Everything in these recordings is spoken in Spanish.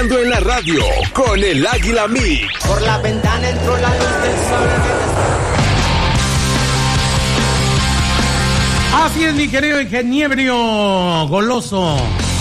Entrando en la radio con el Águila Mix. Por la ventana entró la luz del sol. Así es, mi querido ingeniero goloso.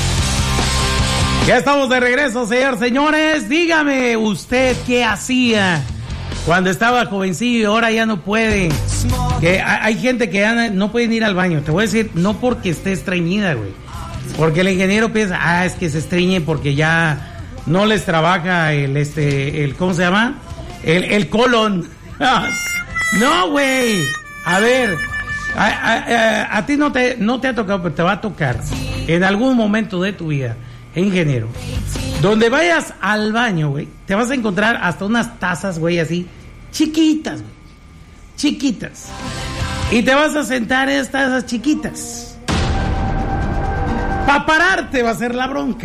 Ya estamos de regreso, señores. Dígame usted qué hacía cuando estaba jovencillo y ahora ya no puede. Que hay gente que ya no puede ir al baño. Te voy a decir, no porque esté estreñida, güey. Porque el ingeniero piensa, es que se estreñe porque ya no les trabaja el ¿cómo se llama? El colon. No, güey. A ver, a ti no te ha tocado, pero te va a tocar en algún momento de tu vida, ingeniero. Donde vayas al baño, güey, te vas a encontrar hasta unas tazas, güey, así, chiquitas, güey. Chiquitas. Y te vas a sentar en estas tazas chiquitas. Para pararte va a ser la bronca.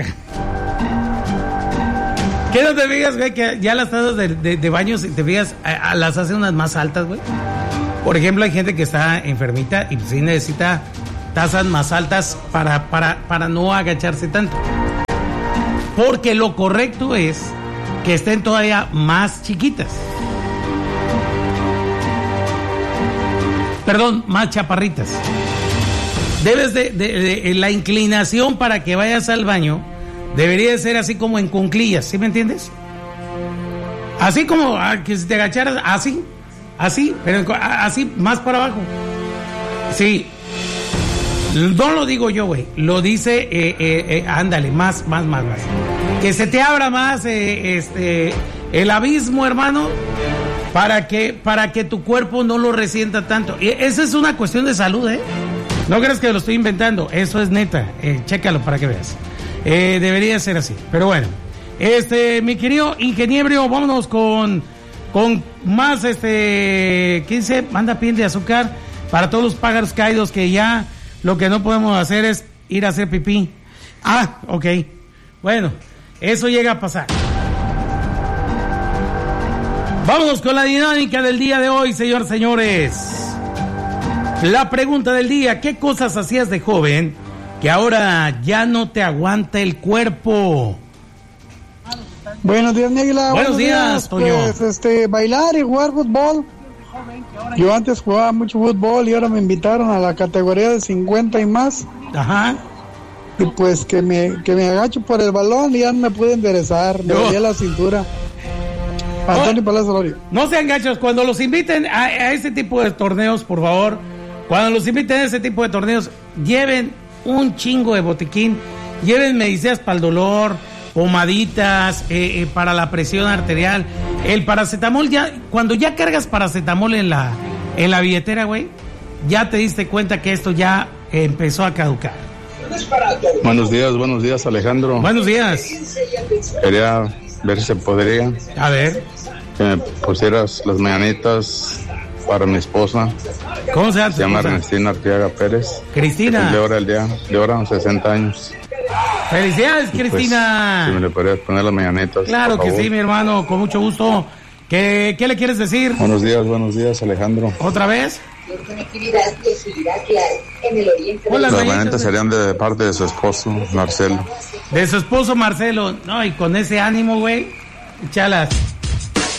¿Qué no te fijas, güey? Que ya las tazas de baño, si te fijas, las hacen unas más altas, güey. Por ejemplo, hay gente que está enfermita y sí necesita tazas más altas para no agacharse tanto. Porque lo correcto es que estén todavía más chiquitas. Perdón, más chaparritas. Debes de la inclinación para que vayas al baño debería de ser así como en cunclillas, ¿sí me entiendes? Así como que si te agacharas, así, pero así más para abajo. Sí. No lo digo yo, güey. Lo dice, ándale, más. Que se te abra más el abismo, hermano, para que tu cuerpo no lo resienta tanto. Y esa es una cuestión de salud, ¿eh? No creas que lo estoy inventando. Eso es neta. Chécalo para que veas. Debería ser así. Pero bueno. Mi querido ingeniero, vámonos con más, ¿qué dice? Manda piel de azúcar para todos los pájaros caídos que ya... Lo que no podemos hacer es ir a hacer pipí. Ok. Bueno, eso llega a pasar. Vámonos con la dinámica del día de hoy, señores. La pregunta del día, ¿qué cosas hacías de joven que ahora ya no te aguanta el cuerpo? Buenos días, Águila. Buenos días, Toño. Pues, bailar y jugar fútbol. Yo antes jugaba mucho fútbol y ahora me invitaron a la categoría de 50 y más. Ajá. Y pues que me agacho por el balón y ya no me pude enderezar. Me dolía la cintura. Antonio Palacio Lorio. No sean gachos. Cuando los inviten a ese tipo de torneos, por favor, cuando los inviten a ese tipo de torneos, lleven un chingo de botiquín. Lleven medicinas para el dolor, pomaditas para la presión arterial. El paracetamol, cuando ya cargas paracetamol en la billetera, güey, ya te diste cuenta que esto ya empezó a caducar. Buenos días, Alejandro. Buenos días. Quería ver si se podría. A ver. Que me pusieras las mañanitas para mi esposa. ¿Cómo se llama? Se llama Ernestina Arteaga Pérez. Cristina. De ahora 60 años. Felicidades, Cristina. Pues, si me le podrías poner las mañanitas. Claro que sí, mi hermano, con mucho gusto. ¿Qué le quieres decir? Buenos días, Alejandro. ¿Otra vez? Las mañanitas serían de parte de su esposo, Marcelo. De su esposo, Marcelo. No, y con ese ánimo, güey, échalas.